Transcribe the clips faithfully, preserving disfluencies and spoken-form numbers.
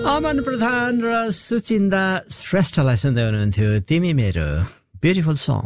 अमन प्रधान र सुचिन्दा श्रेष्ठलाई सुन्दै हुनुहुन्थ्यो तिमी मेरो ब्युटिफुल सङ।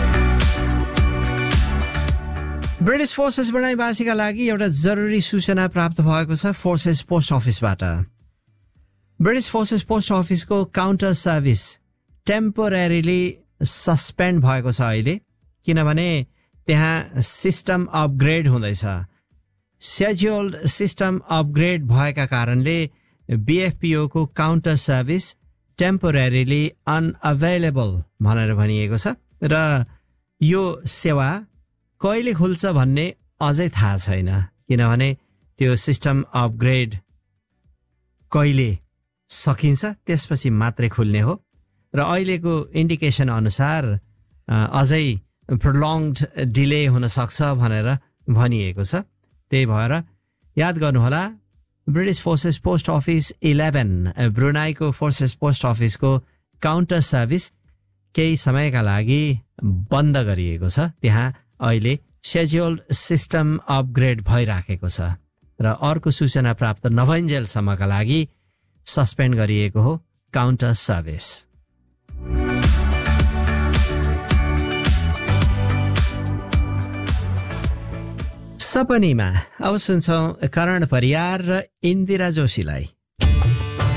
ब्रिटिस फोर्सेस बढाइवासीका लागि एउटा जरुरी सूचना प्राप्त भएको छ फोर्सेस पोस्ट अफिसबाट। ब्रिटिस फोर्सेस पोस्ट अफिसको काउन्टर सर्भिस टेम्पोरेरीली सस्पेन्ड भएको छ अहिले, किनभने त्यहाँ सिस्टम अपग्रेड हुँदैछ। सेड्युल्ड सिस्टम अपग्रेड भएका कारणले बीएफपीओ को काउन्टर सर्भिस टेम्पोरेरीली अनअभाइलेबल भनेर भनिएको छ र यो सेवा कहिले खुल्छ भन्ने अझै थाहा छैन, किनभने त्यो सिस्टम अपग्रेड कहिले सकिन्छ त्यसपछि मात्रै खुल्ने हो र अहिलेको इन्डिकेसन अनुसार अझै प्रोलङ्ड डिले हुन सक्छ भनेर भनिएको छ। त्यही भएर याद गर्नुहोला, British forces post office eleven ब्रुनाईको forces post अफिसको काउन्टर सर्भिस केही समयका लागि बन्द गरिएको छ। त्यहाँ अहिले सेड्युल्ड सिस्टम अपग्रेड भइराखेको छ र अर्को सूचना प्राप्त नभइन्जेलसम्मका लागि सस्पेन्ड गरिएको हो काउन्टर सर्भिस। सपनीमा अब सुन्छौँ करण परियार र इन्दिरा जोशीलाई।